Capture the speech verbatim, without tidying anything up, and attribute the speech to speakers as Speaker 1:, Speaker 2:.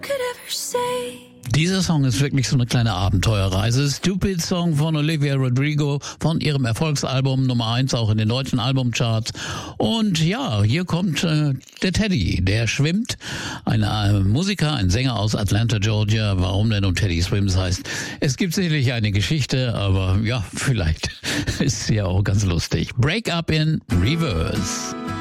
Speaker 1: Dieser Song ist wirklich so eine kleine Abenteuerreise. Stupid Song von Olivia Rodrigo von ihrem Erfolgsalbum Nummer eins, auch in den deutschen Albumcharts. Und ja, hier kommt äh, der Teddy, der schwimmt. Ein äh, Musiker, ein Sänger aus Atlanta, Georgia. Warum der nun Teddy Swims heißt? Es gibt sicherlich eine Geschichte, aber ja, vielleicht ist sie ja auch ganz lustig. Break Up in Reverse.